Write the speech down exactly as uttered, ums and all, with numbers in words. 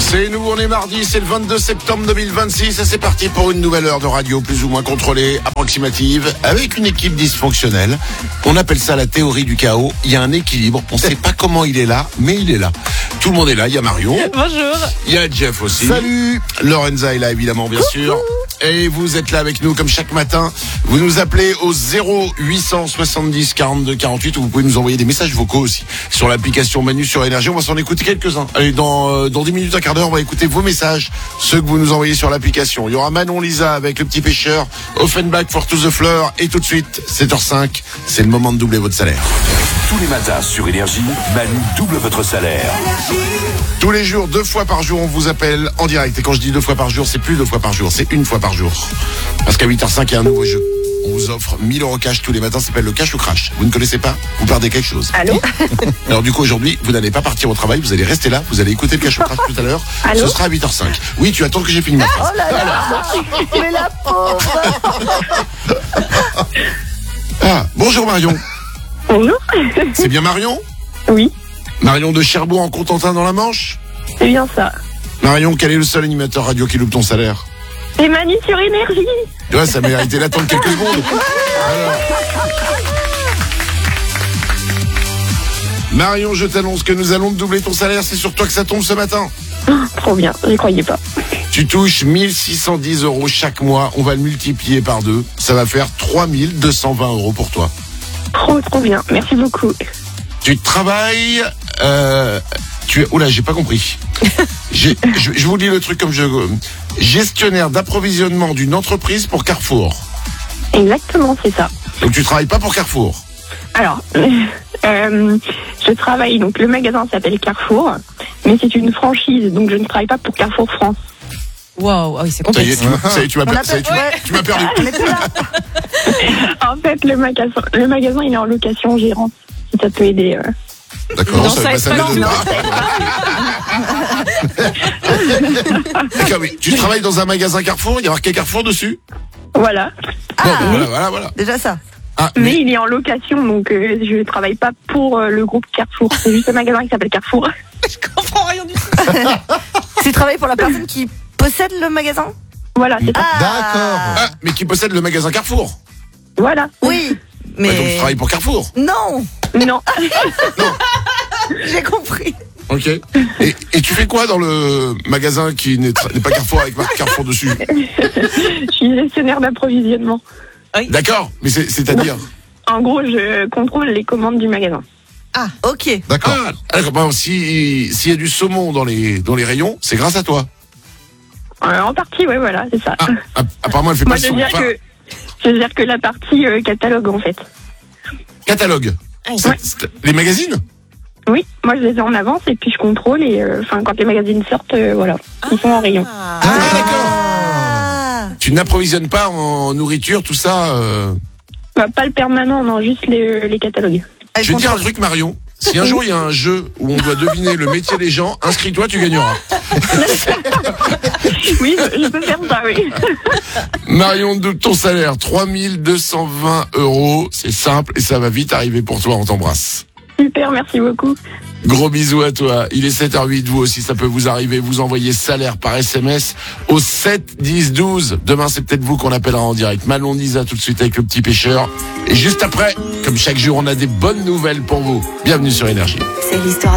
C'est nous, on est mardi, c'est le vingt-deux septembre deux mille vingt-six et c'est parti pour une nouvelle heure de radio plus ou moins contrôlée, approximative, avec une équipe dysfonctionnelle. On appelle ça la théorie du chaos. Il y a un équilibre, on ne sait pas comment il est là, mais il est là. Tout le monde est là, il y a Marion. Bonjour. Il y a Jeff aussi. Salut. Lorenza est là évidemment, bien sûr. Et vous êtes là avec nous comme chaque matin. Vous nous appelez au zéro huit cent soixante-dix quarante-deux quarante-huit ou vous pouvez nous envoyer des messages vocaux aussi sur l'application Manu sur Énergie. On va s'en écouter quelques-uns. Allez, dans, euh, dans dix minutes, un quart d'heure, on va écouter vos messages, ceux que vous nous envoyez sur l'application. Il y aura Manon Lisa avec le petit pêcheur, Offenbach for to the Fleur et tout de suite, sept heures cinq, c'est le moment de doubler votre salaire. Tous les matins sur Énergie, Manu double votre salaire. Tous les jours, deux fois par jour, on vous appelle en direct. Et quand je dis deux fois par jour, c'est plus deux fois par jour, c'est une fois par jour. Parce qu'à huit heures cinq, il y a un nouveau jeu. On vous offre mille euros cash tous les matins, ça s'appelle le cash ou crash. Vous ne connaissez pas? Vous perdez quelque chose. Allô? Alors du coup, aujourd'hui, vous n'allez pas partir au travail, vous allez rester là, vous allez écouter le cash ou crash tout à l'heure. Allô? Ce sera à huit heures cinq. Oui, tu attends que j'ai fini ma phrase. Oh là là. Mais la pauvre. Ah, bonjour Marion. Bonjour. C'est bien Marion? Oui, Marion de Cherbourg en Cotentin dans la Manche? c'est bien ça. Marion, quel est le seul animateur radio qui loupe ton salaire? C'est Manu sur Énergie. Tu vois, ça méritait d'attendre quelques secondes. Alors. Marion, je t'annonce que nous allons doubler ton salaire. C'est sur toi que ça tombe ce matin. Oh, trop bien, j'y croyais pas. Tu touches mille six cent dix euros chaque mois. On va le multiplier par deux. Ça va faire trois mille deux cent vingt euros pour toi. Trop, trop bien. Merci beaucoup. Tu travailles... Euh, tu es... Oula, j'ai pas compris. J'ai, je, je vous dis le truc comme je... Gestionnaire d'approvisionnement d'une entreprise pour Carrefour. Exactement, c'est ça. Donc tu travailles pas pour Carrefour. Alors, euh, je travaille, donc le magasin s'appelle Carrefour, mais c'est une franchise, donc je ne travaille pas pour Carrefour France. Waouh, ah oui, c'est Ça y est, complexe. tu m'as, ça y est, tu m'as, On per- ça y est, tu m'as- tu m'as perdu. On est plus là. En fait, le magasin, le magasin il est en location gérante, si ça peut aider. euh. D'accord, Non, ça, ça bah, aide ça pas, m'aide non. pas. D'accord, oui. Tu travailles dans un magasin Carrefour, il y a marqué Carrefour dessus? Voilà. Bon, bah, voilà, voilà, voilà. Déjà ça. Ah, Mais mais, il est en location, donc euh, je ne travaille pas pour euh, le groupe Carrefour. C'est juste un magasin qui s'appelle Carrefour. Je comprends rien du tout. Tu travailles pour la personne qui possède le magasin? Voilà, c'est ça. D'accord. ah, mais qui possède le magasin Carrefour? Voilà. Oui, Bah, donc tu mais travailles pour Carrefour. non. Non. J'ai compris. Ok. Et, et tu fais quoi dans le magasin qui n'est, tra- n'est pas Carrefour avec marque Carrefour dessus? Je suis gestionnaire d'approvisionnement. D'accord, mais c'est, c'est-à-dire? En gros, je contrôle les commandes du magasin. Ah, ok. D'accord. Ah, d'accord. Bon, si, s'il y a du saumon dans les, dans les rayons, c'est grâce à toi. Euh, en partie, ouais, voilà, c'est ça. Ah, ah, apparemment, elle fait Moi, pas de je saumon. gère Enfin, que, je gère que la partie euh, catalogue, en fait. catalogue. C'est- Ouais. c'est- les magazines? Oui, moi, je les ai en avance et puis je contrôle et, euh, enfin, quand les magazines sortent, euh, voilà, ils sont en rayon. Ah, d'accord. Ah. Tu n'approvisionnes pas en nourriture, tout ça euh... Bah, pas le permanent, non, juste les, les catalogues. Elle Je vais te dire un contrôle. truc, Marion. Si un jour il y a un jeu où on doit deviner le métier des gens, inscris-toi, tu gagneras. Oui, je, je peux faire ça, oui. Marion, double ton salaire, trois mille deux cent vingt euros. C'est simple et ça va vite arriver pour toi, on t'embrasse. Super, merci beaucoup. Gros bisous à toi. Il est sept heures huit, vous aussi, ça peut vous arriver. Vous envoyez salaire par S M S au sept dix douze. Demain, c'est peut-être vous qu'on appellera en direct. Manon Lisa tout de suite avec le petit pêcheur. Et juste après, comme chaque jour, on a des bonnes nouvelles pour vous. Bienvenue sur Énergie. C'est l'histoire